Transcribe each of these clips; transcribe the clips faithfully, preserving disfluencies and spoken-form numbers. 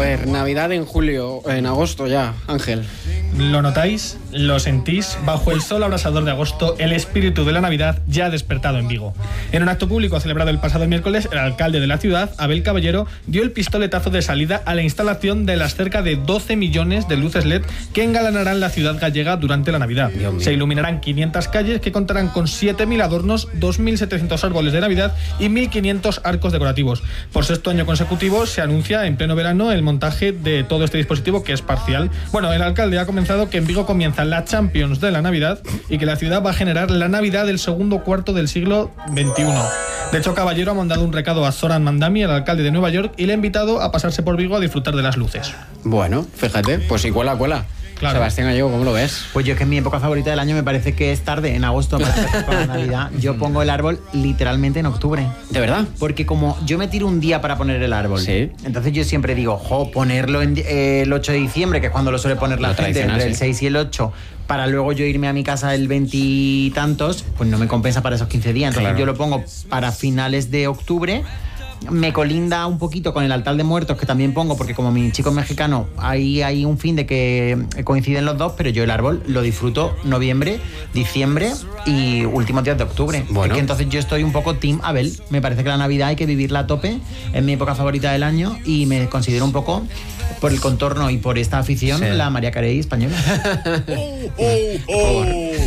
ver, Navidad en julio, en agosto ya, Ángel. ¿Lo notáis? ¿Lo sentís? Bajo el sol abrasador de agosto, el espíritu de la Navidad ya ha despertado en Vigo. En un acto público celebrado el pasado miércoles, el alcalde de la ciudad, Abel Caballero, dio el pistoletazo de salida a la instalación de las cerca de doce millones de luces L E D que engalanarán la ciudad gallega durante la Navidad. Se iluminarán quinientas calles que contarán con siete mil adornos, dos mil setecientos árboles de Navidad y mil quinientos arcos decorativos. Por sexto año consecutivo se anuncia en pleno verano el montaje de todo este dispositivo, que es parcial. Bueno, el alcalde ha comenzado que en Vigo comienza la Champions de la Navidad y que la ciudad va a generar la Navidad del segundo cuarto del siglo veintiuno. De hecho, Caballero ha mandado un recado a Zoran Mandami, el alcalde de Nueva York, y le ha invitado a pasarse por Vigo a disfrutar de las luces. Bueno, fíjate, pues sí, cuela, cuela. Claro. Sebastián Gallego, ¿cómo lo ves? Pues yo es que mi época favorita del año me parece que es tarde, en agosto, para empezar con la Navidad. Yo pongo el árbol literalmente en octubre. ¿De verdad? Porque como yo me tiro un día para poner el árbol, sí. Entonces yo siempre digo, jo, ponerlo en, eh, el ocho de diciembre, que es cuando lo suele poner la lo gente, entre sí. el seis y el ocho, para luego yo irme a mi casa el veintitantos, pues no me compensa para esos quince días. Entonces claro. Yo lo pongo para finales de octubre. Me colinda un poquito con el altar de muertos, que también pongo, porque como mi chico es mexicano, hay, hay un fin de que coinciden los dos, pero yo el árbol lo disfruto noviembre, diciembre y últimos días de octubre. Bueno. Es que entonces yo estoy un poco team Abel. Me parece que la Navidad hay que vivirla a tope, es mi época favorita del año y me considero un poco, por el contorno y por esta afición, sí. La María Carey española. oh, oh, oh.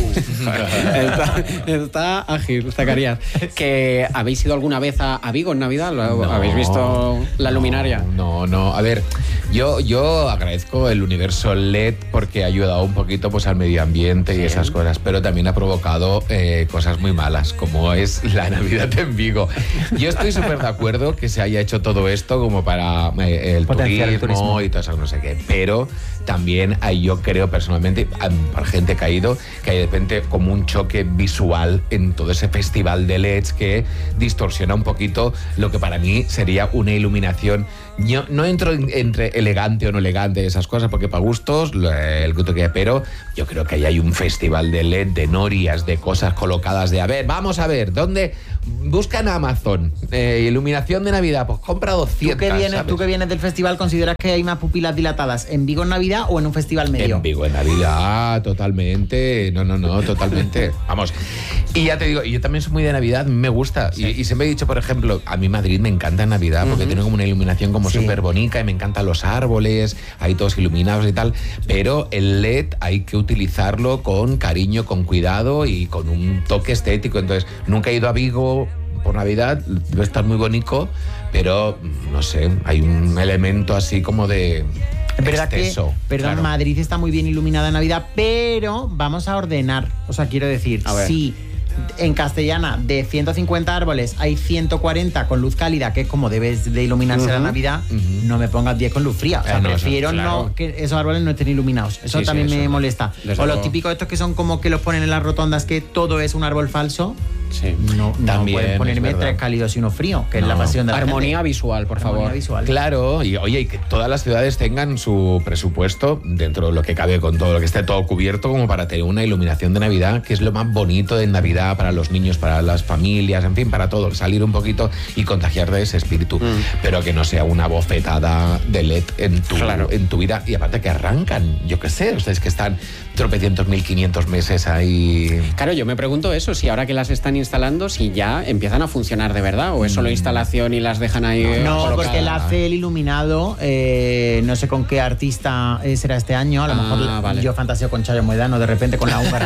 está, está ágil, Zacarías. ¿Que habéis ido alguna vez a, a Vigo en Navidad? No, ¿Habéis visto la no, luminaria? No, no. A ver, yo, yo agradezco el universo L E D porque ha ayudado un poquito pues, al medio ambiente, sí. Y esas cosas, pero también ha provocado eh, cosas muy malas, como es la Navidad en Vigo. Yo estoy súper de acuerdo que se haya hecho todo esto como para eh, el, turismo el turismo y todo eso, no sé qué, pero también hay, yo creo personalmente, para gente que ha ido, que hay de repente como un choque visual en todo ese festival de L E Ds que distorsiona un poquito lo que para mí sería una iluminación. Yo no entro en, entre elegante o no elegante, esas cosas, porque para gustos, el gusto que hay, pero yo creo que ahí hay un festival de L E D, de norias, de cosas colocadas de, a ver, vamos a ver, ¿dónde? Busca en Amazon, eh, iluminación de Navidad, pues compra doscientas. ¿Tú que, vienes, ¿sabes? ¿Tú que vienes del festival, consideras que hay más pupilas dilatadas en Vigo en Navidad o en un festival medio? En Vigo en Navidad, totalmente, no, no, no, totalmente, vamos. Y ya te digo, yo también soy muy de Navidad, me gusta, sí. y, y siempre he dicho, por ejemplo, a mí Madrid me encanta en Navidad, porque uh-huh. tiene como una iluminación como súper sí. bonita, y me encantan los árboles, ahí todos iluminados y tal, pero el L E D hay que utilizarlo con cariño, con cuidado y con un toque estético. Entonces, nunca he ido a Vigo por Navidad, debe estar muy bonito, pero no sé, hay un elemento así como de es verdad exceso, que, perdón, claro. Madrid está muy bien iluminada en Navidad, pero vamos a ordenar, o sea, quiero decir, sí, en Castellana de ciento cincuenta árboles hay ciento cuarenta con luz cálida, que es como debes de iluminarse uh-huh. la Navidad, uh-huh. no me pongas diez con luz fría, o sea, eh, no, prefiero eso, claro. no que esos árboles no estén iluminados, eso sí, también sí, me eso. molesta. Desde o los típicos estos que son como que los ponen en las rotondas, que todo es un árbol falso. Sí. No, no también pueden ponerme tres cálidos y uno frío, que no. es la pasión de la Armonía gente. visual, por Armonía favor. Visual. Claro, y oye, y que todas las ciudades tengan su presupuesto dentro de lo que cabe, con todo lo que esté todo cubierto, como para tener una iluminación de Navidad, que es lo más bonito de Navidad para los niños, para las familias, en fin, para todo, salir un poquito y contagiar de ese espíritu, mm. pero que no sea una bofetada de L E D en tu, claro. en tu vida, y aparte que arrancan, yo qué sé, ustedes que están tropecientos mil quinientos meses ahí. Claro, yo me pregunto eso, si ahora que las están instalando, si ya empiezan a funcionar de verdad, o es solo instalación y las dejan ahí. No, no porque la hace el iluminado, eh, no sé con qué artista será este año, a lo ah, mejor vale. yo fantaseo con Chayo Moedano de repente con la húngara,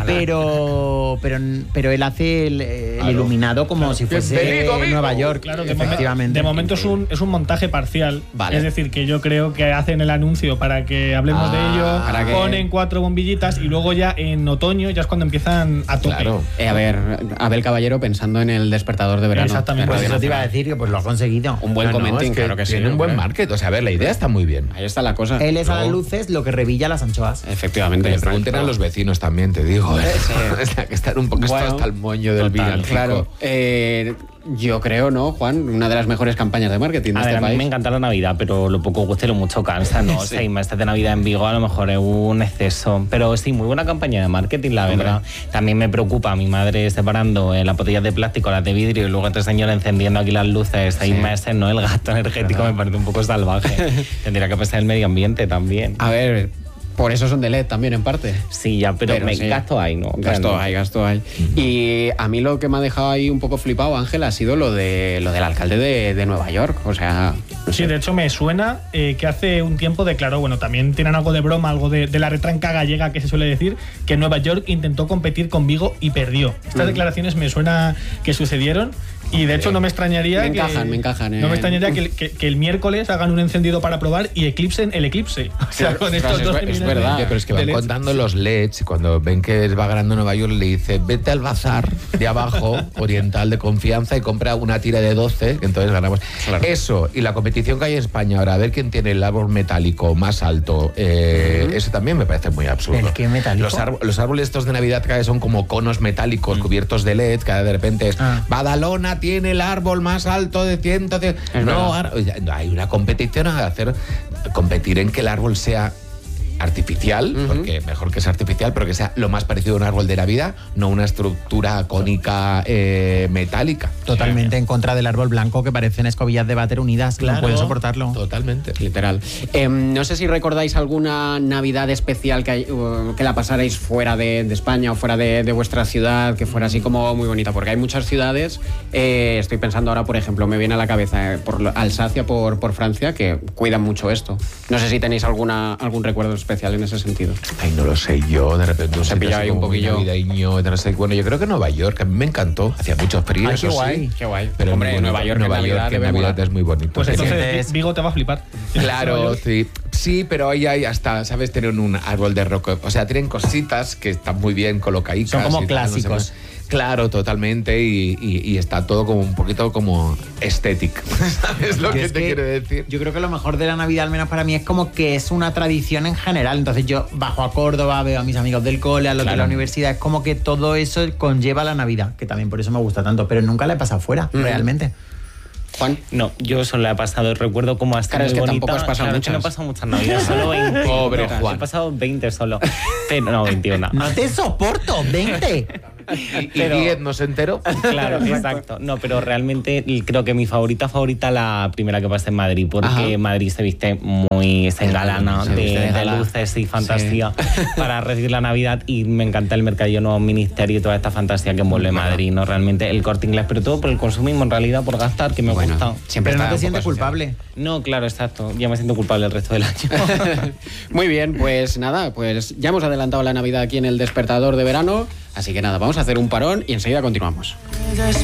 pero, pero pero él hace el, el claro. iluminado como claro. si fuese Vigo, Vigo. Nueva York, claro, que efectivamente. De momento es un, es un montaje parcial, vale. es decir, que yo creo que hacen el anuncio para que hablemos ah, de ello, para ponen que... cuatro bombillitas y luego ya en otoño ya es cuando empiezan a tope. Claro. Eh, a ver, Abel Caballero pensando en el despertador de verano. Exactamente, pues eso te iba a decir que pues lo ha conseguido. Un buen no, comenting, no, es que claro que sí. Tiene un buen market, o sea, a ver, la idea está muy bien. Ahí está la cosa. Él es a las luces lo que revilla las anchoas. Efectivamente. Le pregunten a los vecinos también, te digo. ¿eh? Sí. Que están un poco bueno, hasta el moño del villancico. Claro. Eh, Yo creo, ¿no, Juan? Una de las mejores campañas de marketing de A este ver, a mí país. me encanta la Navidad, pero lo poco guste y lo mucho cansa, ¿no? Sí. Seis meses de Navidad en Vigo a lo mejor es un exceso. Pero sí, muy buena campaña de marketing, la Hombre. verdad. También me preocupa mi madre separando eh, las botellas de plástico, las de vidrio, y luego este señor encendiendo aquí las luces seis Sí. meses, ¿no? El gasto energético ¿verdad? me parece un poco salvaje. Tendría que pensar en el medio ambiente también. A ver, por eso son de L E D también, en parte. Sí, ya, pero, Pero me sí. gasto ahí, ¿no? Gasto Realmente. hay, gasto hay. Y a mí lo que me ha dejado ahí un poco flipado, Ángel, ha sido lo de lo del alcalde de, de Nueva York. O sea, no Sí, sé. de hecho me suena eh, que hace un tiempo declaró, bueno, también tienen algo de broma, algo de, de la retranca gallega que se suele decir, que Nueva York intentó competir con Vigo y perdió. Estas Mm. declaraciones me suena que sucedieron y de hecho no me extrañaría Me que, encajan, me encajan, no eh. me extrañaría que, que- que el miércoles hagan un encendido para probar y eclipsen el eclipse. O sea, con estos es dos ver- es millones verdad. de- Pero es que de van L E D. contando los L E Ds y cuando ven que va ganando Nueva York le dice vete al bazar de abajo, oriental de confianza, y compra una tira de doce, que entonces ganamos. Claro. Eso, y la competición que hay en España ahora, a ver quién tiene el árbol metálico más alto, eh, eso también me parece muy absurdo. ¿El qué metálico? Los, árbo- los árboles estos de Navidad cada vez son como conos metálicos cubiertos de L E D, cada de repente es Ah. Badalona tiene el árbol más alto de ciento de... Es No, verdad. ahora- no, hay una competición a hacer, competir en que el árbol sea artificial, Ujú. porque mejor que sea artificial, pero que sea lo más parecido a un árbol de Navidad, no una estructura cónica eh, metálica. Totalmente en contra del árbol blanco que parecen escobillas de váter unidas. Claro. No puedo soportarlo. Totalmente. Literal. Eh, no sé si recordáis alguna Navidad especial que, hay- uh, que la pasarais fuera de, de España o fuera de, de vuestra ciudad, que fuera así como muy bonita, porque hay muchas ciudades, eh, estoy pensando ahora, por ejemplo, me viene a la cabeza eh, por lo- Alsacia, por, por Francia, que cuidan mucho esto. No sé si tenéis alguna, algún recuerdo especial en ese sentido. Ay, no lo sé yo, de repente un Se sitio pilla así ahí un como muy poquillo. navideño, no sé. Bueno, yo creo que Nueva York, a mí me encantó, hacía mucho frío, Ay, eso qué sí. guay. Qué guay. Pero Hombre, muy bonito. Nueva York en Nueva Navidad York en debe Navidad molar. es muy bonito. Pues Sí. entonces sientes- Vigo te va a flipar. Claro, sí. Sí, pero ahí hay hasta, ¿sabes? Tienen un árbol de roco. O sea, tienen cositas que están muy bien colocadicas. Son como y tal, no sé clásicos. más. Claro, totalmente. Y, y- y está todo como un poquito como estético. ¿Sabes lo Yo que es te que quiero decir? Yo creo que lo mejor de la Navidad, al menos para mí, es como que es una tradición en general. Entonces yo bajo a Córdoba, veo a mis amigos del cole, a los de Claro. la universidad. Es como que todo eso conlleva la Navidad, que también por eso me gusta tanto. Pero nunca la he pasado fuera, Ujú. realmente. Juan. No, yo solo he pasado, recuerdo cómo hasta Claro, es muy que bonita. tampoco has pasado Claro, es que no he muchas. pasado muchas navidades, solo veinte. Pobre No, Juan. He pasado veinte solo. Pero no, veintiuno. No te soporto, veinte. Y, y pero- Diez no se enteró. Claro, exacto. No, pero realmente creo que mi favorita favorita la primera que pasé en Madrid, porque Ajá. Madrid se viste muy, se engalana Se de, viste de de gala. luces y fantasía para recibir la Navidad, y me encanta el mercadillo nuevo ministerio y toda esta fantasía que envuelve Madrid, ¿no? Realmente el Corte Inglés, pero todo por el consumismo en realidad, por gastar, que me Bueno, gusta. siempre Pero no está te un sientes poco asociado. culpable. No, claro, exacto. Ya me siento culpable el resto del año. Muy bien, pues nada, pues ya hemos adelantado la Navidad aquí en el Despertador de Verano, así que nada, vamos a hacer un parón y enseguida continuamos.